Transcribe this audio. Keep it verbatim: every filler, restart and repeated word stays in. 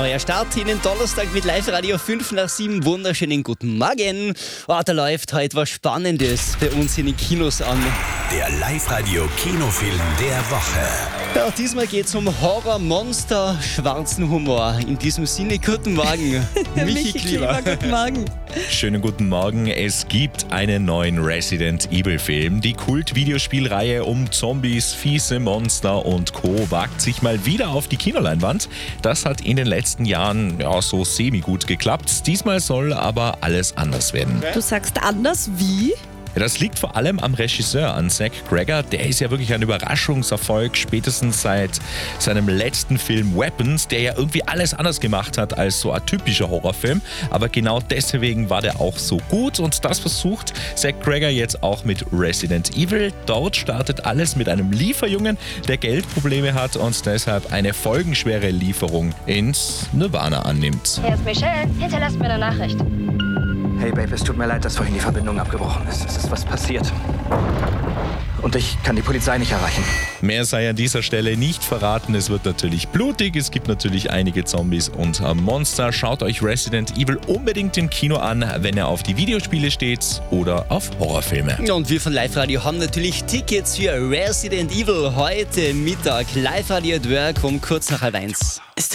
neuer Start in den Donnerstag mit Live-Radio fünf nach sieben. Wunderschönen guten Morgen. Oh, da läuft heute was Spannendes bei uns in den Kinos an. Der Live-Radio-Kinofilm der Woche. Ja, diesmal geht es um Horror, Monster, schwarzen Humor. In diesem Sinne, guten Morgen, Michi, Michi Klieber. Klieber, guten Morgen. Schönen guten Morgen. Es gibt einen neuen Resident Evil Film. Die Kult-Videospielreihe um Zombies, fiese Monster und Co. wagt sich mal wieder auf die Kinoleinwand. Das hat in den letzten Jahren ja so semi-gut geklappt. Diesmal soll aber alles anders werden. Du sagst anders, wie? Ja, das liegt vor allem am Regisseur, an Zach Cregger. Der ist ja wirklich ein Überraschungserfolg, spätestens seit seinem letzten Film Weapons, der ja irgendwie alles anders gemacht hat als so ein typischer Horrorfilm. Aber genau deswegen war der auch so gut und das versucht Zach Cregger jetzt auch mit Resident Evil. Dort startet alles mit einem Lieferjungen, der Geldprobleme hat und deshalb eine folgenschwere Lieferung ins Nirvana annimmt. Hier ist Michelle. Hinterlasst mir eine Nachricht. Hey Babe, es tut mir leid, dass vorhin die Verbindung abgebrochen ist. Es ist was passiert. Und ich kann die Polizei nicht erreichen. Mehr sei an dieser Stelle nicht verraten. Es wird natürlich blutig. Es gibt natürlich einige Zombies und Monster. Schaut euch Resident Evil unbedingt im Kino an, wenn ihr auf die Videospiele steht oder auf Horrorfilme. Ja, und wir von Live-Radio haben natürlich Tickets für Resident Evil heute Mittag. Live-Radio at Work um kurz nach halb eins.